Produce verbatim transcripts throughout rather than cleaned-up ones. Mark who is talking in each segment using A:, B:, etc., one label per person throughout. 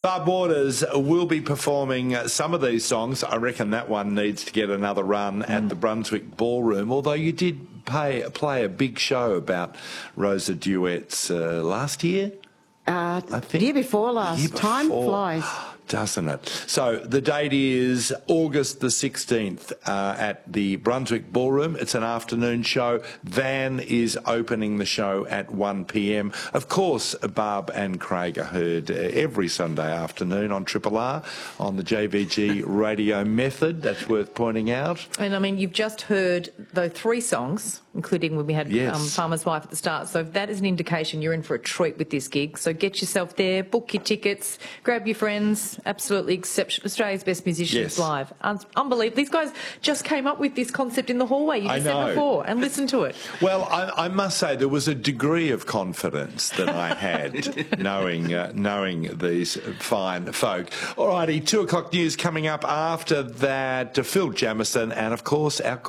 A: Barb Waters will be performing some of these songs. I reckon that one needs to get another run mm. at the Brunswick Ballroom, although you did pay, play a big show about Rosa duets uh, last year.
B: Uh,
A: I think.
B: Year before last.
A: Year
B: Time
A: before.
B: flies.
A: Doesn't it? So the date is August the sixteenth uh, at the Brunswick Ballroom. It's an afternoon show. Van is opening the show at one p m. Of course, Barb and Craig are heard every Sunday afternoon on Triple R on the J V G radio method. That's worth pointing out.
C: And I mean, you've just heard those three songs, including when we had
A: yes.
C: um, Farmer's Wife at the start. So that is an indication you're in for a treat with this gig. So get yourself there, book your tickets, grab your friends. Absolutely exceptional. Australia's Best Musicians
A: yes.
C: live. Un- unbelievable. These guys just came up with this concept in the hallway. You just
A: I know.
C: said before, and listen to it.
A: Well, I, I must say there was a degree of confidence that I had knowing uh, knowing these fine folk. All righty, two o'clock news coming up after that. Uh, Phil Jamieson and, of course, our...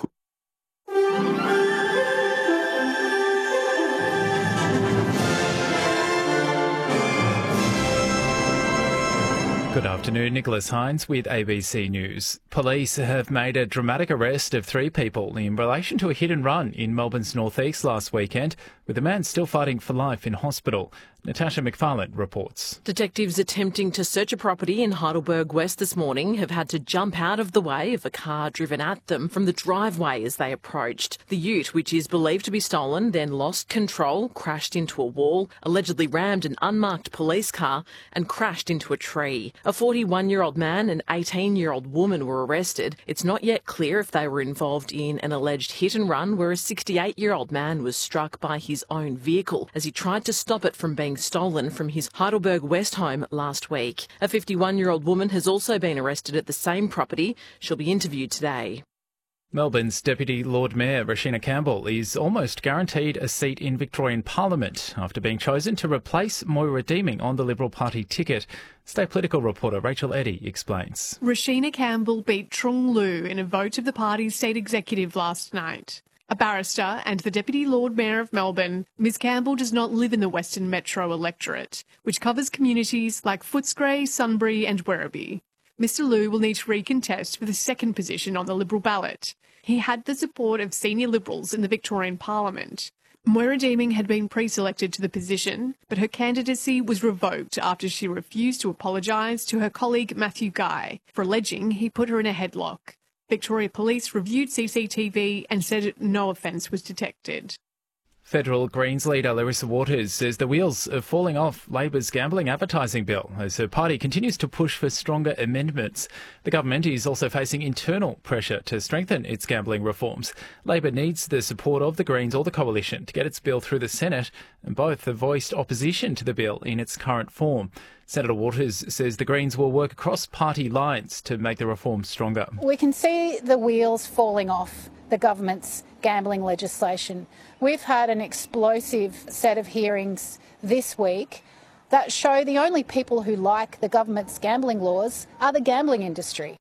D: Good afternoon, Nicholas Hines with A B C News. Police have made a dramatic arrest of three people in relation to a hit and run in Melbourne's northeast last weekend, with a man still fighting for life in hospital. Natasha McFarlane reports.
E: Detectives attempting to search a property in Heidelberg West this morning have had to jump out of the way of a car driven at them from the driveway as they approached. The ute, which is believed to be stolen, then lost control, crashed into a wall, allegedly rammed an unmarked police car and crashed into a tree. A forty-one-year-old man and eighteen-year-old woman were arrested. It's not yet clear if they were involved in an alleged hit and run where a sixty-eight-year-old man was struck by his own vehicle as he tried to stop it from being stolen from his Heidelberg West home last week. A fifty-one-year-old woman has also been arrested at the same property. She'll be interviewed today.
D: Melbourne's Deputy Lord Mayor Roshena Campbell is almost guaranteed a seat in Victorian Parliament after being chosen to replace Moira Deeming on the Liberal Party ticket. State political reporter Rachel Eddy explains.
F: Roshena Campbell beat Trung Lu in a vote of the party's state executive last night. A barrister and the Deputy Lord Mayor of Melbourne, Miz Campbell does not live in the Western Metro electorate, which covers communities like Footscray, Sunbury and Werribee. Mister Lu will need to recontest for the second position on the Liberal ballot. He had the support of senior Liberals in the Victorian Parliament. Moira Deeming had been pre-selected to the position, but her candidacy was revoked after she refused to apologise to her colleague Matthew Guy for alleging he put her in a headlock. Victoria Police reviewed C C T V and said no offence was detected.
D: Federal Greens leader Larissa Waters says the wheels are falling off Labor's gambling advertising bill as her party continues to push for stronger amendments. The government is also facing internal pressure to strengthen its gambling reforms. Labor needs the support of the Greens or the coalition to get its bill through the Senate, and both have voiced opposition to the bill in its current form. Senator Waters says the Greens will work across party lines to make the reform stronger.
G: We can see the wheels falling off the government's gambling legislation. We've had an explosive set of hearings this week that show the only people who like the government's gambling laws are the gambling industry.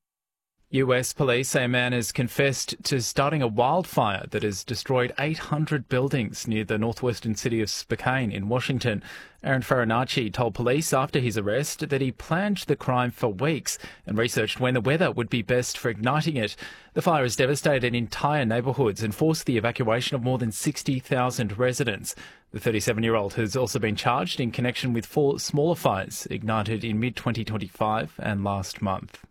D: U S police say a man has confessed to starting a wildfire that has destroyed eight hundred buildings near the northwestern city of Spokane in Washington. Aaron Farinacci told police after his arrest that he planned the crime for weeks and researched when the weather would be best for igniting it. The fire has devastated entire neighbourhoods and forced the evacuation of more than sixty thousand residents. The thirty-seven-year-old has also been charged in connection with four smaller fires ignited in mid twenty twenty-five and last month.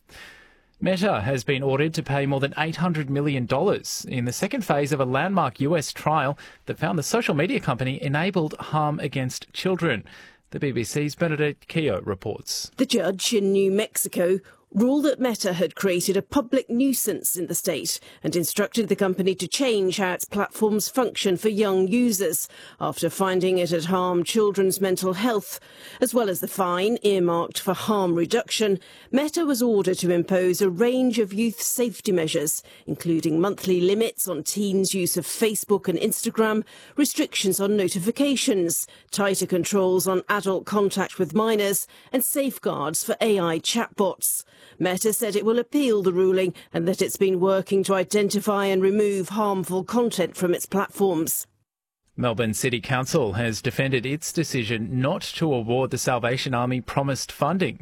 D: Meta has been ordered to pay more than eight hundred million dollars in the second phase of a landmark U S trial that found the social media company enabled harm against children. The B B C's Bernadette Keogh reports.
H: The judge in New Mexico ruled that Meta had created a public nuisance in the state and instructed the company to change how its platforms function for young users after finding it had harmed children's mental health. As well as the fine earmarked for harm reduction, Meta was ordered to impose a range of youth safety measures, including monthly limits on teens' use of Facebook and Instagram, restrictions on notifications, tighter controls on adult contact with minors, and safeguards for A I chatbots. Meta said it will appeal the ruling and that it's been working to identify and remove harmful content from its platforms.
D: Melbourne City Council has defended its decision not to award the Salvation Army promised funding